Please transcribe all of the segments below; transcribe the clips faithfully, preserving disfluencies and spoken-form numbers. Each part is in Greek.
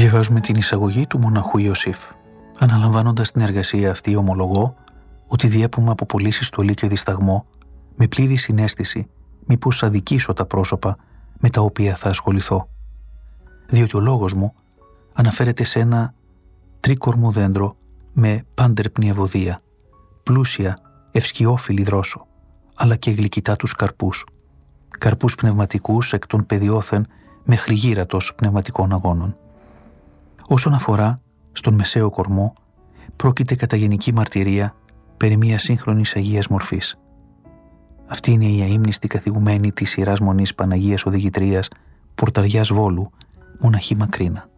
Διαβάζουμε την εισαγωγή του μοναχού Ιωσήφ. Αναλαμβάνοντας την εργασία αυτή, ομολογώ ότι διέπουμε από πολύ συστολή και δισταγμό, με πλήρη συναίσθηση, μήπως αδικήσω τα πρόσωπα με τα οποία θα ασχοληθώ. Διότι ο λόγος μου αναφέρεται σε ένα τρίκορμο δέντρο με πάντερπνη ευωδία, πλούσια, ευσκιόφιλη δρόσο, αλλά και γλυκητά τους καρπούς. Καρπούς πνευματικούς εκ των παιδιώθεν μέχρι γύρατος πνευματικών αγώνων. Όσον αφορά στον μεσαίο κορμό, πρόκειται κατά γενική μαρτυρία περί μια σύγχρονης αγίας μορφής. Αυτή είναι η αείμνηστη καθηγουμένη της Ιεράς Μονής Παναγίας Οδηγητρίας Πορταριάς Βόλου, μοναχή Μακρίνα.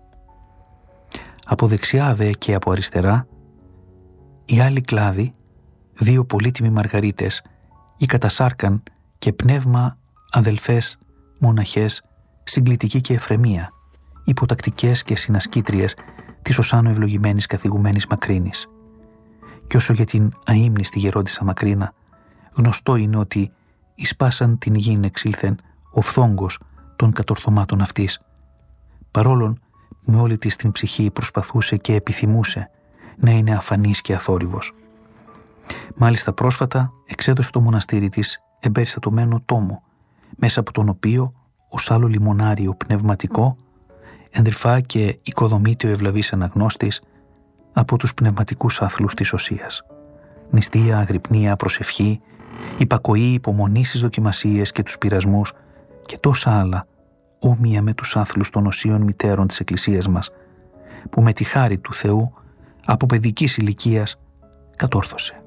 Από δεξιά δε και από αριστερά, οι άλλοι κλάδοι, δύο πολύτιμοι μαργαρίτες, οι κατασάρκαν και πνεύμα αδελφές μοναχές, συγκλητική και εφρεμία, υποτακτικές και συνασκήτριες της ως άνω ευλογημένης καθηγουμένης Μακρίνης. Και όσο για την αείμνηστη γερόντισσα Μακρίνα, γνωστό είναι ότι εισπάσαν την γην εξήλθεν ο φθόγκος των κατορθωμάτων αυτής, παρόλον με όλη της την ψυχή προσπαθούσε και επιθυμούσε να είναι αφανής και αθόρυβος. Μάλιστα πρόσφατα εξέδωσε το μοναστήρι της εμπεριστατωμένο τόμο, μέσα από τον οποίο ως άλλο λιμονάριο πνευματικό ενδρυφά και οικοδομείται ο ευλαβής αναγνώστης από τους πνευματικούς άθλους της οσίας. Νηστεία, αγρυπνία, προσευχή, υπακοή, υπομονή στις δοκιμασίες και τους πειρασμούς και τόσα άλλα, όμοια με τους άθλους των οσίων μητέρων της Εκκλησίας μας, που με τη χάρη του Θεού από παιδικής ηλικίας κατόρθωσε.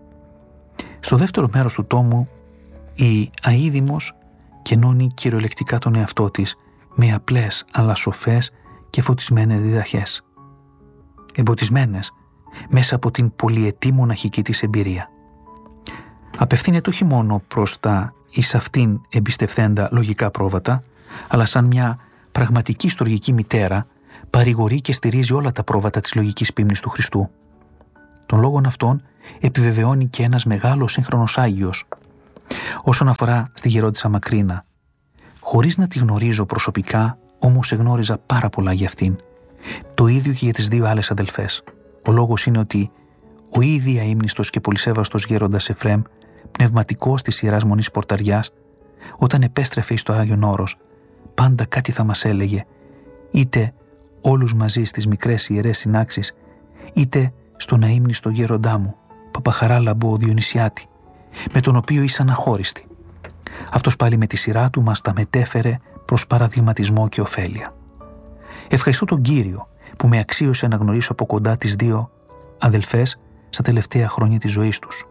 Στο δεύτερο μέρος του τόμου, η αείδημος κενώνει κυριολεκτικά τον εαυτό της με απλές αλλά σοφές και φωτισμένες διδαχές, εμποτισμένες μέσα από την πολυετή μοναχική της εμπειρία. Απευθύνεται όχι μόνο προς τα εις αυτήν εμπιστευθέντα λογικά πρόβατα, αλλά σαν μια πραγματική στοργική μητέρα παρηγορεί και στηρίζει όλα τα πρόβατα της λογικής πίμνης του Χριστού. Των λόγων αυτών επιβεβαιώνει και ένας μεγάλος σύγχρονος Άγιος. Όσον αφορά στη γερόντισσα Μακρίνα, χωρίς να τη γνωρίζω προσωπικά, όμως εγνώριζα πάρα πολλά για αυτήν. Το ίδιο και για τις δύο άλλες αδελφές. Ο λόγος είναι ότι ο ήδη αείμνηστος και πολυσέβαστος γέροντας Εφραίμ, πνευματικός της Ιεράς Μονής Πορταριάς, όταν επέστρεφε στο Άγιον Όρος, πάντα κάτι θα μας έλεγε, είτε όλους μαζί στις μικρές ιερές συνάξεις, είτε στον αείμνηστο γέροντά μου, Παπαχαράλαμπο Διονυσιάτη, με τον οποίο ήσαν αχώριστοι. Αυτός πάλι με τη σειρά του μας τα μετέφερε προς παραδειγματισμό και ωφέλεια. Ευχαριστώ τον Κύριο που με αξίωσε να γνωρίσω από κοντά τις δύο αδελφές στα τελευταία χρόνια της ζωής τους,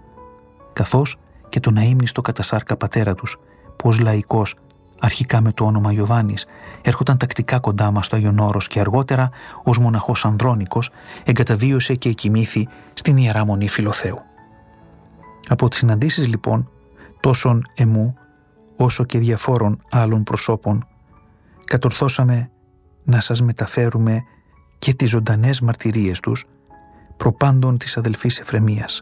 καθώς και τον αείμνηστο κατασάρκα πατέρα τους, που ως λαϊκός, αρχικά με το όνομα Ιωβάνης, έρχονταν τακτικά κοντά μας στο Άγιον Όρος και αργότερα ως μοναχός Ανδρώνικος εγκαταβίωσε και εκοιμήθη στην Ιερά Μονή Φιλοθέου. Από τις συναντήσεις λοιπόν τόσων εμού όσο και διαφόρων άλλων προσώπων κατορθώσαμε να σας μεταφέρουμε και τις ζωντανές μαρτυρίες τους προπάντων της αδελφής Εφρεμίας.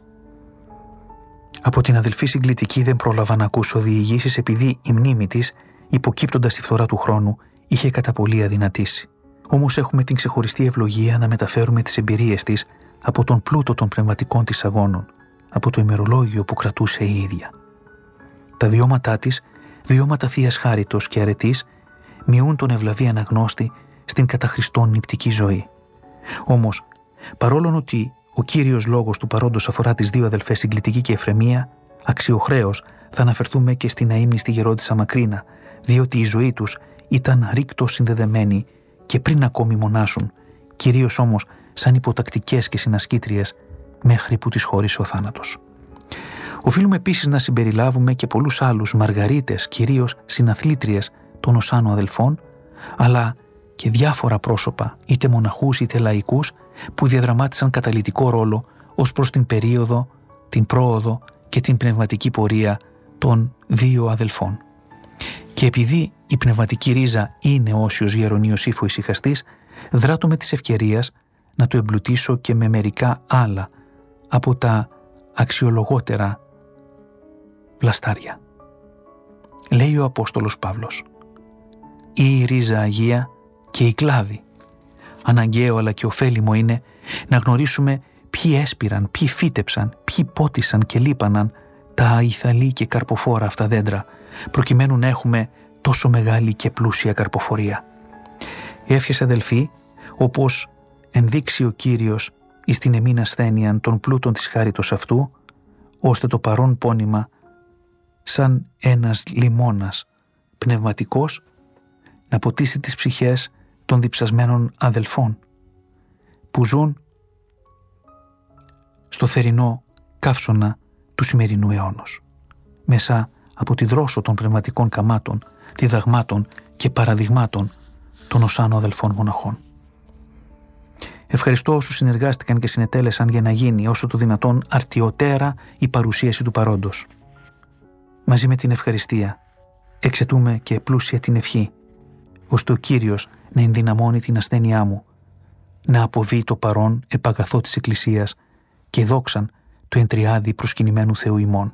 Από την αδελφή συγκλητική δεν πρόλαβα να ακούσω διηγήσεις, επειδή η μνήμη της, υποκύπτοντας η φθορά του χρόνου, είχε κατά πολύ αδυνατήσει. Όμως έχουμε την ξεχωριστή ευλογία να μεταφέρουμε τις εμπειρίες της από τον πλούτο των πνευματικών της αγώνων, από το ημερολόγιο που κρατούσε η ίδια. Τα βιώματά της, βιώματα θείας χάριτος και αρετής, μειούν τον ευλαβή αναγνώστη στην κατά Χριστόν νηπτική ζωή. Όμως, παρόλο ότι ο κύριος λόγος του παρόντος αφορά τις δύο αδελφές Συγκλητική και Εφρεμία, αξιοχρέως θα αναφερθούμε και στην αείμνηστη γερόντισσα Μακρίνα, διότι η ζωή τους ήταν ρίκτως συνδεδεμένη και πριν ακόμη μονάσουν, κυρίως όμως σαν υποτακτικές και συνασκήτριες, μέχρι που τις χώρισε ο θάνατος. Οφείλουμε επίσης να συμπεριλάβουμε και πολλούς άλλους μαργαρίτες, κυρίως συναθλήτριες των οσάνων αδελφών, αλλά και διάφορα πρόσωπα, είτε μοναχούς είτε λαϊκούς, που διαδραμάτισαν καταλυτικό ρόλο ως προς την περίοδο, την πρόοδο και την πνευματική πορεία των δύο αδελφών. Και επειδή η πνευματική ρίζα είναι όσιος γέρον Ιωσήφ ο ησυχαστής, δράτω με της ευκαιρίας να το εμπλουτίσω και με μερικά άλλα από τα αξιολογότερα βλαστάρια. Λέει ο Απόστολος Παύλος: «Η ρίζα Αγία και η κλάδη, αναγκαίο αλλά και ωφέλιμο είναι να γνωρίσουμε ποιοι έσπηραν, ποιοι φύτεψαν, ποιοι πότισαν και λείπαναν τα αϊθαλή και καρποφόρα αυτά δέντρα, προκειμένου να έχουμε τόσο μεγάλη και πλούσια καρποφορία. Εύχεσαι, αδελφοί, όπως ενδείξει ο Κύριος εις την εμήν ασθένειαν των πλούτων της χάριτος αυτού, ώστε το παρόν πόνημα σαν ένας λιμώνας πνευματικός να ποτίσει τις ψυχές των διψασμένων αδελφών που ζουν στο θερινό καύσωνα του σημερινού αιώνος, μέσα από τη δρόσο των πνευματικών καμάτων, διδαγμάτων και παραδειγμάτων των οσάνων αδελφών μοναχών. Ευχαριστώ όσους συνεργάστηκαν και συνετέλεσαν για να γίνει όσο το δυνατόν αρτιωτέρα η παρουσίαση του παρόντος. Μαζί με την ευχαριστία εξαιτούμε και πλούσια την ευχή, ώστε ο Κύριος να ενδυναμώνει την ασθένειά μου, να αποβεί το παρόν επαγαθό της Εκκλησίας και δόξαν του εντριάδη προσκυνημένου Θεού ημών.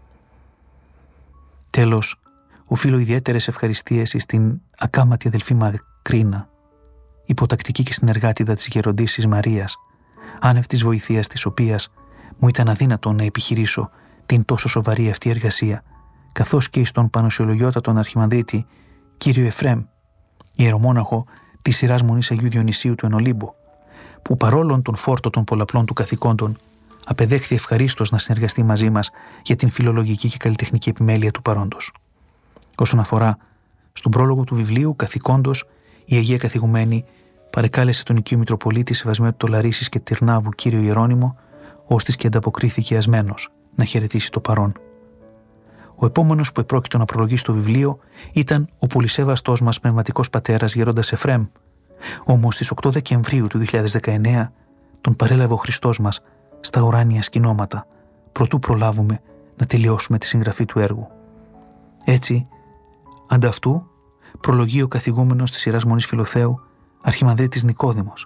Τέλος, οφείλω ιδιαίτερες ευχαριστίες στην ακάματη αδελφή Μακρίνα, υποτακτική και συνεργάτηδα της γεροντήσης Μαρίας, άνευ της βοηθείας της οποίας μου ήταν αδύνατο να επιχειρήσω την τόσο σοβαρή αυτή εργασία, καθώς και στον πανοσιολογιότατον αρχιμανδρίτη κύριο Εφρέμ, ιερομόναχο της σειράς μονής Αγίου Διονυσίου του Ενολύμπου, που παρόλον τον φόρτο των πολλαπλών του καθηκόντων απεδέχθη ευχαρίστως να συνεργαστεί μαζί μας για την φιλολογική και καλλιτεχνική επιμέλεια του παρόντος. Όσον αφορά στον πρόλογο του βιβλίου, καθηκόντως, η Αγία Καθηγουμένη παρεκάλεσε τον οικείο Μητροπολίτη Σεβασμιώτη Τολαρίσης και Τυρνάβου κύριο Ιερώνυμο, ώστις και ανταποκρίθηκε ασμένος να χαιρετήσει το παρόν. Ο επόμενος που επρόκειτο να προλογίσει το βιβλίο ήταν ο πολυσέβαστός μας πνευματικός πατέρας γέροντας Εφρέμ. Όμως στις οκτώ Δεκεμβρίου του δύο χιλιάδες δεκαεννέα τον παρέλαβε ο Χριστός μας στα ουράνια σκηνώματα, προτού προλάβουμε να τελειώσουμε τη συγγραφή του έργου. Έτσι, ανταυτού προλογεί ο καθηγούμενος της σειράς Μονής Φιλοθέου, Αρχιμανδρίτης Νικόδημος.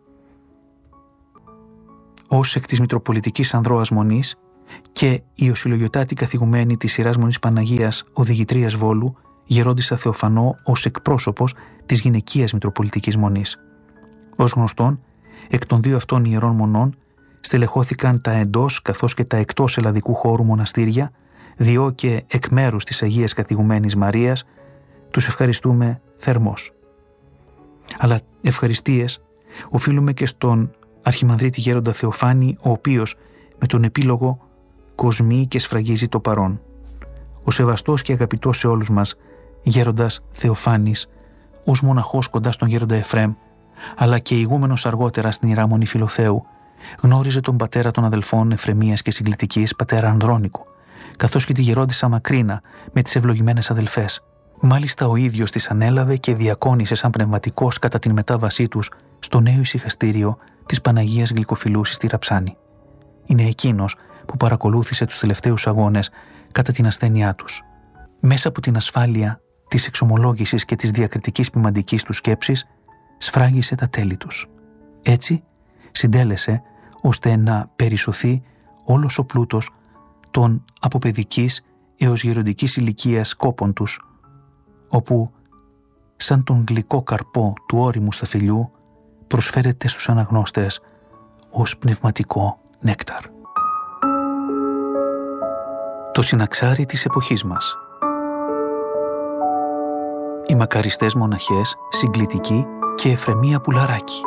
Ως εκ της Μητροπολιτικής Ανδρώας Μονής και η οσυλλογιωτάτη καθηγουμένη της σειράς Μονής Παναγίας Οδηγητρίας Βόλου, γερόντισσα Θεοφανό ως εκπρόσωπος της γυναικείας Μητροπολιτικής Μονής. Ως γνωστόν, εκ των δύο αυτών ιερών μονών στελεχώθηκαν τα εντός καθώς και τα εκτός ελλαδικού χώρου μοναστήρια, διό και εκ μέρους της Αγίας Καθηγουμένης Μαρίας, τους ευχαριστούμε θερμός. Αλλά ευχαριστίες οφείλουμε και στον Αρχιμανδρίτη Γέροντα Θεοφάνη, ο οποίος με τον επίλογο κοσμεί και σφραγίζει το παρόν. Ο σεβαστός και αγαπητός σε όλους μας Γέροντας Θεοφάνης, ως μοναχός κοντά στον Γέροντα Εφρέμ, αλλά και ηγούμενος αργότερα στην Ιερά Μονή Φιλοθέου, γνώριζε τον πατέρα των αδελφών Εφρεμίας και Συγκλητικής, πατέρα Ανδρώνικο, καθώς και τη γερόντισσα Μακρίνα με τις ευλογημένες αδελφές. Μάλιστα ο ίδιος τις ανέλαβε και διακόνησε σαν πνευματικός κατά την μετάβασή τους στο νέο ησυχαστήριο της Παναγίας Γλυκοφιλούσης στη Ραψάνη. Είναι εκείνος που παρακολούθησε τους τελευταίους αγώνες κατά την ασθένειά τους. Μέσα από την ασφάλεια της εξομολόγησης και της διακριτικής ποιμαντικής του σκέψης, σφράγισε τα τέλη τους. Έτσι, συντέλεσε ώστε να περισσωθεί όλος ο πλούτος των από παιδικής έως γεροντικής ηλικίας κόπων τους, όπου σαν τον γλυκό καρπό του όριμου σταφυλιού προσφέρεται στους αναγνώστες ως πνευματικό νέκταρ. Το συναξάρι της εποχής μας. Οι μακαριστές μοναχές Συγκλητική και Εφρεμία Πουλαράκη.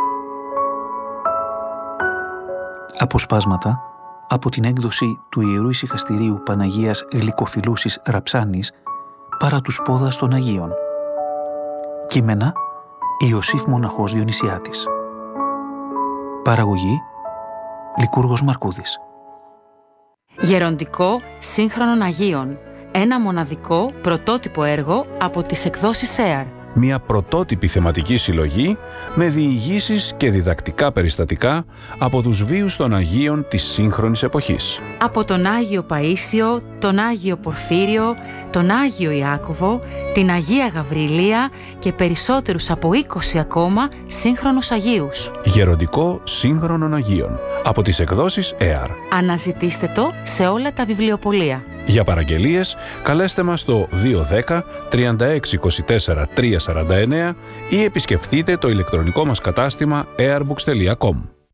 Αποσπάσματα από την έκδοση του Ιερού Ησυχαστηρίου Παναγίας Γλυκοφιλούσης Ραψάνης παρά τους πόδας των Αγίων. Κείμενα Ιωσήφ Μοναχός Διονυσιάτης. Παραγωγή Λικούργος Μαρκούδης. Γεροντικό Σύγχρονων Αγίων. Ένα μοναδικό πρωτότυπο έργο από τις εκδόσεις ΕΑΡ. Μια πρωτότυπη θεματική συλλογή με διηγήσεις και διδακτικά περιστατικά από τους βίους των Αγίων της σύγχρονης εποχής. Από τον Άγιο Παΐσιο, τον Άγιο Πορφύριο, τον Άγιο Ιάκωβο, την Αγία Γαβριλία και περισσότερους από είκοσι ακόμα σύγχρονους Αγίους. Γεροντικό Σύγχρονων Αγίων από τις εκδόσεις ΕΑΡ. Αναζητήστε το σε όλα τα βιβλιοπωλεία. Για παραγγελίες, καλέστε μας στο δύο ένα μηδέν, τρία έξι είκοσι τέσσερα, τρία σαράντα εννέα ή επισκεφθείτε το ηλεκτρονικό μας κατάστημα airbox τελεία com.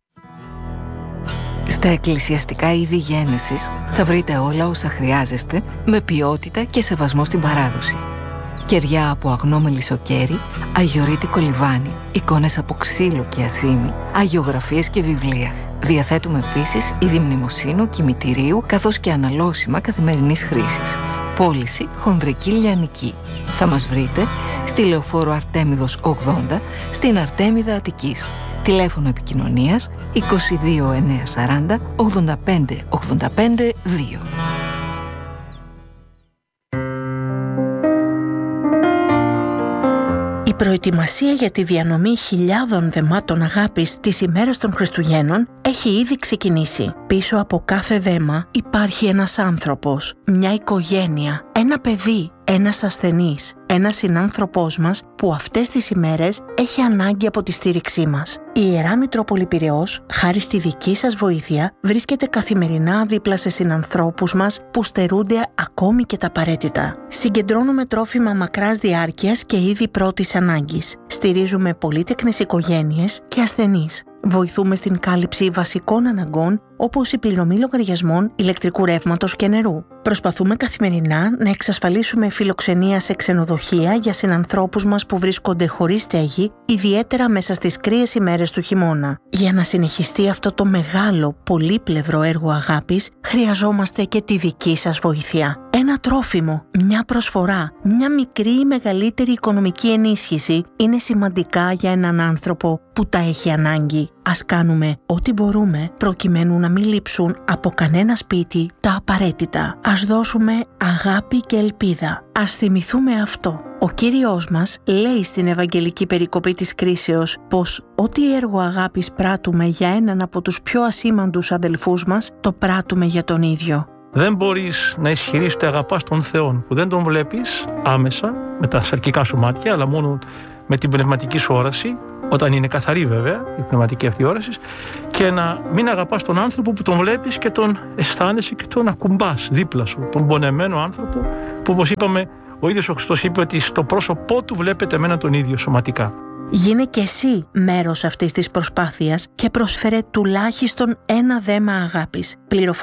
Στα εκκλησιαστικά είδη γένεσης θα βρείτε όλα όσα χρειάζεστε με ποιότητα και σεβασμό στην παράδοση. Κεριά από αγνό μελισσοκέρι, αγιορείτικο λιβάνι, εικόνες από ξύλο και ασήμι, αγιογραφίες και βιβλία. Διαθέτουμε επίσης είδη μνημοσύνου, κημητηρίου, καθώς και αναλώσιμα καθημερινής χρήσης. Πώληση χονδρική λιανική. Θα μας βρείτε στη Λεωφόρο Αρτέμιδος ογδόντα, στην Αρτέμιδα Αττικής. Τηλέφωνο επικοινωνίας είκοσι δύο εννιακόσια σαράντα ογδόντα πέντε ογδόντα πέντε δύο. Η προετοιμασία για τη διανομή χιλιάδων δεμάτων αγάπης τις ημέρες των Χριστουγέννων έχει ήδη ξεκινήσει. Πίσω από κάθε δέμα υπάρχει ένας άνθρωπος, μια οικογένεια, ένα παιδί, ένας ασθενής, ένας συνάνθρωπός μας που αυτές τις ημέρες έχει ανάγκη από τη στήριξή μας. Η Ιερά Μητρόπολη Πειραιώς, χάρη στη δική σας βοήθεια, βρίσκεται καθημερινά δίπλα σε συνανθρώπους μας που στερούνται ακόμη και τα απαραίτητα. Συγκεντρώνουμε τρόφιμα μακράς διάρκειας και είδη πρώτης ανάγκης. Στηρίζουμε πολύτεκνες οικογένειες και ασθενείς. Βοηθούμε στην κάλυψη βασικών αναγκών όπως η πληρωμή λογαριασμών ηλεκτρικού ρεύματος και νερού. Προσπαθούμε καθημερινά να εξασφαλίσουμε φιλοξενία σε ξενοδοχεία για συνανθρώπους μας που βρίσκονται χωρίς στέγη, ιδιαίτερα μέσα στις κρύες ημέρες του χειμώνα. Για να συνεχιστεί αυτό το μεγάλο, πολύπλευρο έργο αγάπης, χρειαζόμαστε και τη δική σας βοήθεια. Ένα τρόφιμο, μια προσφορά, μια μικρή ή μεγαλύτερη οικονομική ενίσχυση είναι σημαντικά για έναν άνθρωπο που τα έχει ανάγκη. Ας κάνουμε ό,τι μπορούμε προκειμένου να μην λείψουν από κανένα σπίτι τα απαραίτητα. Ας δώσουμε αγάπη και ελπίδα. Ας θυμηθούμε αυτό. Ο Κύριος μας λέει στην Ευαγγελική περικοπή της κρίσεως πως ό,τι έργο αγάπης πράττουμε για έναν από τους πιο ασήμαντους αδελφούς μας, το πράττουμε για τον ίδιο. Δεν μπορείς να ισχυρείς ότι αγαπάς τον Θεό που δεν τον βλέπεις άμεσα με τα σαρκικά σου μάτια, αλλά μόνο με την πνευματική σου όραση, όταν είναι καθαρή βέβαια η πνευματική αυτή όραση, και να μην αγαπάς τον άνθρωπο που τον βλέπεις και τον αισθάνεσαι και τον ακουμπάς δίπλα σου, τον πονεμένο άνθρωπο που, όπως είπαμε, ο ίδιος ο Χριστός είπε ότι στο πρόσωπό του βλέπετε εμένα τον ίδιο σωματικά. Γίνε και εσύ μέρος αυτής της προσπάθειας και προσφέρε τουλάχιστον ένα δέμα αγάπης. Πληροφορίες